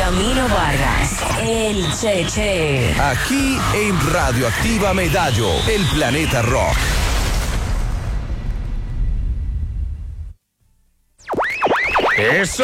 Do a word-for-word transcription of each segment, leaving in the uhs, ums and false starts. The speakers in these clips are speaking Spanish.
Camilo Vargas, el Cheche. Aquí en Radioactiva Medallo, el planeta rock. ¡Eso!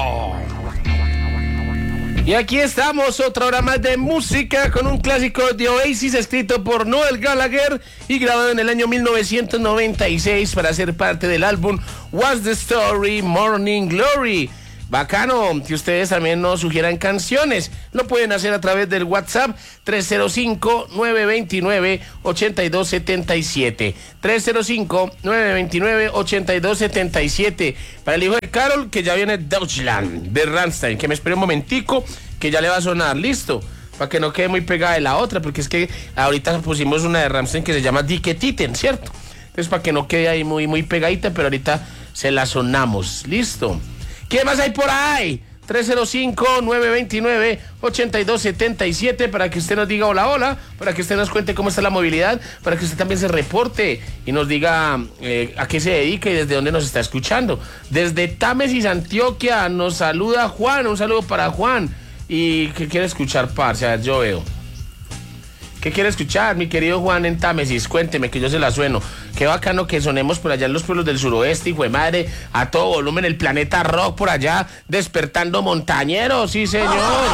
Y aquí estamos, otra hora más de música con un clásico de Oasis escrito por Noel Gallagher y grabado en el año mil novecientos noventa y seis para ser parte del álbum What's the Story, Morning Glory. Bacano, que ustedes también nos sugieran canciones. Lo pueden hacer a través del WhatsApp tres cero cinco, nueve dos nueve, ocho dos siete siete. tres cero cinco, nueve dos nueve, ocho dos siete siete. Para el hijo de Carol, que ya viene Deutschland, de Rammstein. Que me espere un momentico, que ya le va a sonar. Listo. Para que no quede muy pegada de la otra, porque es que ahorita pusimos una de Rammstein que se llama Dicke Titten, ¿cierto? Entonces, para que no quede ahí muy, muy pegadita, pero ahorita se la sonamos. Listo. ¿Qué más hay por ahí? tres cero cinco, nueve dos nueve, ocho dos siete siete para que usted nos diga hola, hola, para que usted nos cuente cómo está la movilidad, para que usted también se reporte y nos diga eh, a qué se dedica y desde dónde nos está escuchando. Desde Támesis, Antioquia, nos saluda Juan, un saludo para Juan. ¿Y qué quiere escuchar, parce? A ver, yo veo. ¿Qué quiere escuchar, mi querido Juan en Támesis? Cuénteme, que yo se la sueno. Qué bacano que sonemos por allá en los pueblos del suroeste, hijo de madre, a todo volumen, el planeta rock por allá, despertando montañeros, sí, señor.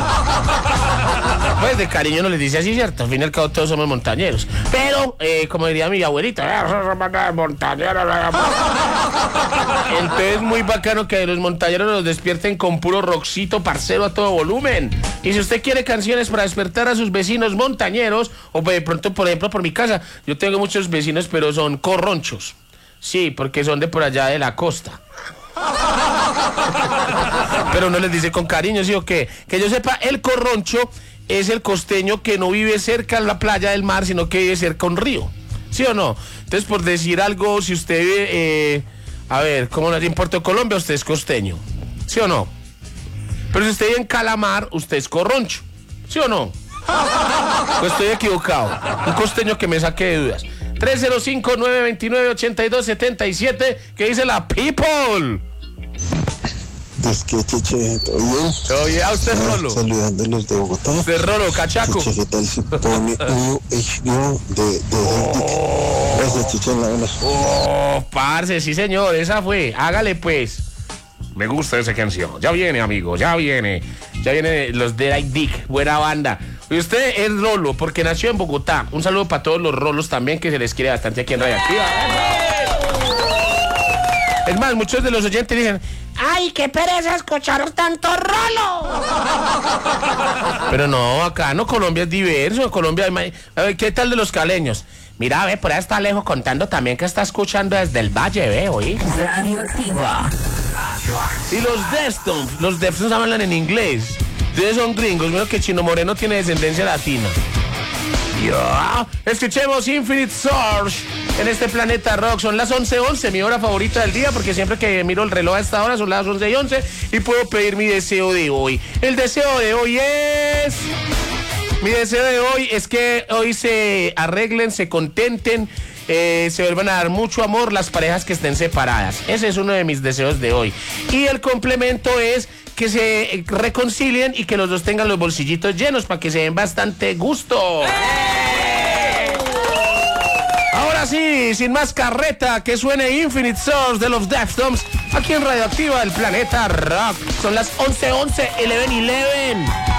Pues de cariño no les dice así, ¿cierto? Al fin y al cabo todos somos montañeros. Pero, eh, como diría mi abuelita, montañeros. Entonces, muy bacano que los montañeros nos despierten con puro rockcito parcero a todo volumen. Y si usted quiere canciones para despertar a sus vecinos montañeros, o de pronto, por ejemplo, por mi casa, yo tengo muchos vecinos, pero son corronchos. Sí, porque son de por allá de la costa. Pero no les dice con cariño, ¿sí o qué? Que yo sepa, el corroncho es el costeño que no vive cerca de la playa del mar, sino que vive cerca de un río. ¿Sí o no? Entonces, por decir algo, si usted vive, eh, a ver, como en Puerto Colombia, usted es costeño. ¿Sí o no? Pero si usted vive en Calamar, usted es corroncho. ¿Sí o no? Pues estoy equivocado. Un costeño que me saque de dudas. tres cero cinco, nueve dos nueve, ocho dos siete siete. ¿Qué dice la people? Es que Cheche, ¿todo bien? ¿Todo bien? ¿A usted, Rolo? Saludándolos de Bogotá. De Rolo, cachaco. Cheche, ¿qué tal si pone uno H D O de, de Oh. Gracias, Cheche, en la buena. Oh, parce, sí, señor, esa fue. Hágale, pues. Me gusta esa canción. Ya viene, amigo, ya viene. Ya viene los de Dick, buena banda. Y usted es Rolo, porque nació en Bogotá. Un saludo para todos los Rolos también, que se les quiere bastante aquí en Radioactiva. Es más, muchos de los oyentes dicen: ¡ay, qué pereza escuchar tanto Rolo! Pero no, acá no, Colombia es diverso. Colombia, a ver, ¿qué tal de los caleños? Mira, ve, por ahí está lejos contando también que está escuchando desde el valle, ve, oí. Radioactiva. Y los Deftones, los Deftones hablan en inglés. Ustedes son gringos, menos que Chino Moreno tiene descendencia latina. Ya, escuchemos Infinite Source en este planeta rock. Son las once once, mi hora favorita del día, porque siempre que miro el reloj a esta hora son las once y once y puedo pedir mi deseo de hoy. El deseo de hoy es... Mi deseo de hoy es que hoy se arreglen, se contenten, eh, se vuelvan a dar mucho amor las parejas que estén separadas. Ese es uno de mis deseos de hoy. Y el complemento es que se reconcilien y que los dos tengan los bolsillitos llenos para que se den bastante gusto. ¡Eh! Ahora sí, sin más carreta, que suene Infinite Source de los Deftones aquí en Radioactiva, el planeta rock. Son las once once, once once.